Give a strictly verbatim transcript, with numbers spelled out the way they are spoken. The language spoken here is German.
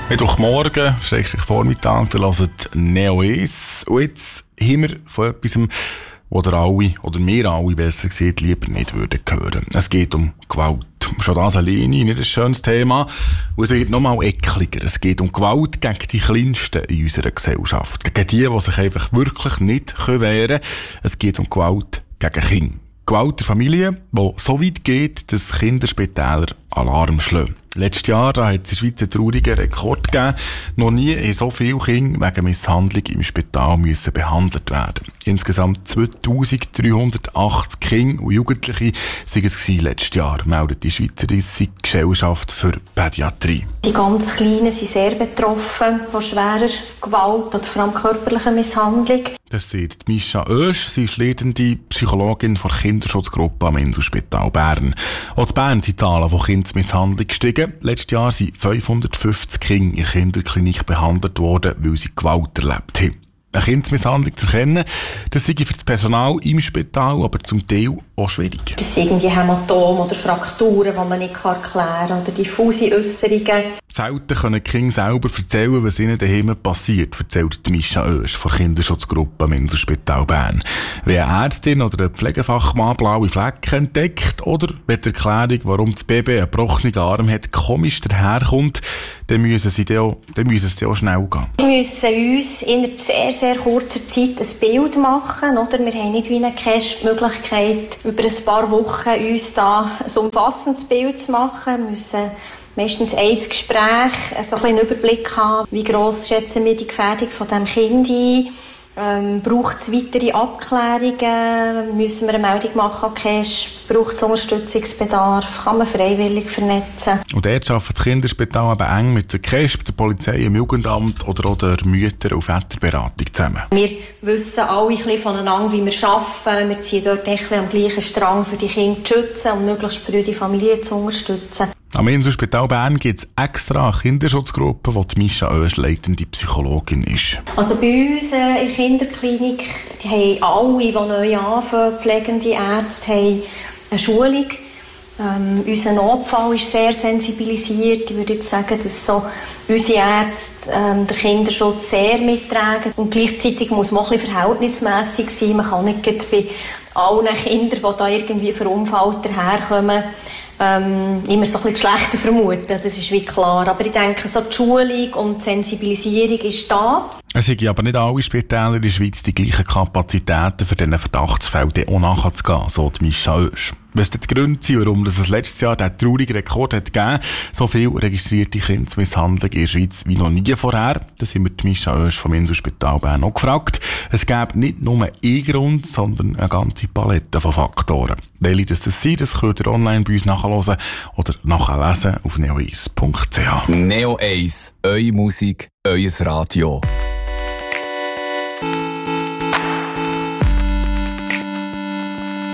Mittwochmorgen, schrägstrich Vormittag, ihr hört Neo eins. Und jetzt haben wir von etwas, was ihr alle, oder wir alle besser gesagt, lieber nicht würden hören. Es geht um Gewalt. Schon das alleine, nicht ein schönes Thema. Und es wird noch mal ekliger. Es geht um Gewalt gegen die Kleinsten in unserer Gesellschaft. Gegen die, die sich einfach wirklich nicht wehren können. Es geht um Gewalt gegen Kinder. Gewalt in der Familie, die so weit geht, dass Kinderspitäler Alarm schlagen. Letztes Jahr da hat es in der Schweiz einen traurigen Rekord gegeben. Noch nie haben so viele Kinder wegen Misshandlung im Spital müssen behandelt werden. Insgesamt zweitausenddreihundertachtzig Kinder und Jugendliche waren es letztes Jahr, meldet die Schweizerische Gesellschaft für Pädiatrie. Die ganz Kleinen sind sehr betroffen von schwerer Gewalt oder vor allem körperlicher Misshandlung. Das sagt Mischa Oesch, sie ist leitende Psychologin der Kinderschutzgruppe am Inselspital Bern. Auch in Bern sind die Zahlen von Kindsmisshandlung gestiegen. Letztes Jahr sind fünfhundertfünfzig Kinder in der Kinderklinik behandelt worden, weil sie Gewalt erlebt haben. Eine Kindsmisshandlung zu erkennen, das sei für das Personal im Spital aber zum Teil auch schwierig. Das sind irgendwie Hämatome oder Frakturen, die man nicht erklären kann, oder diffuse Äusserungen. Selten können die Kinder selber erzählen, was ihnen daheim passiert, erzählt Mischa Oesch von der Kinderschutzgruppe am Inselspital Bern. Wenn eine Ärztin oder ein Pflegefachmann blaue Flecken entdeckt oder wenn die Erklärung, warum das Baby einen gebrochenen Arm hat, komisch daherkommt, dann müssen sie dann auch, dann müssen es dann auch schnell gehen. Wir müssen uns in sehr, sehr kurzer Zeit ein Bild machen. Oder? Wir haben nicht wie eine Cash die Möglichkeit, über ein paar Wochen uns da ein umfassendes Bild zu machen. Wir müssen meistens ein Gespräch, so einen Überblick haben, wie gross schätzen wir die Gefährdung von diesem Kind ein. Ähm, braucht es weitere Abklärungen? Müssen wir eine Meldung machen? Okay, braucht es Unterstützungsbedarf? Kann man freiwillig vernetzen? Und dort arbeitet das Kinderspital eben eng mit der K E S P, der Polizei, dem Jugendamt oder auch der Mütter- und Väterberatung zusammen. Wir wissen alle ein bisschen voneinander, wie wir arbeiten. Wir ziehen dort ein bisschen am gleichen Strang, für die Kinder zu schützen und möglichst früh die Familie zu unterstützen. Am Inselspital Bern gibt es extra eine Kinderschutzgruppe, wo die Mischa Oesch leitende Psychologin ist. Also bei uns äh, in der Kinderklinik die haben alle, die neu anfangen, pflegende Ärzte, haben eine Schulung. Ähm, unser Notfall ist sehr sensibilisiert. Ich würde jetzt sagen, dass so unsere Ärzte ähm, den Kinderschutz sehr mittragen. Und gleichzeitig muss man auch ein bisschen verhältnismässig sein. Man kann nicht bei allen Kindern, die da irgendwie verunfallt daherkommen, Ähm, immer so ein bisschen schlechter vermuten, das ist wie klar. Aber ich denke, so die Schulung und die Sensibilisierung ist da. Es haben aber nicht alle Spitäler in der Schweiz die gleichen Kapazitäten, für diesen Verdachtsfällen auch nachzugehen, so die Mischa Oesch. Was die Gründe sind, warum es letztes Jahr diesen traurigen Rekord hat gegeben, so viel registrierte Kindsmisshandlung in der Schweiz wie noch nie vorher, das haben wir die Mischa Oesch vom Inselspital Bern auch gefragt. Es gäbe nicht nur einen Grund, sondern eine ganze Palette von Faktoren. Welche das sind, das könnt ihr online bei uns nachhören oder nachlesen auf neo eins punkt c h. Neo eins, eure Musik, euer Radio.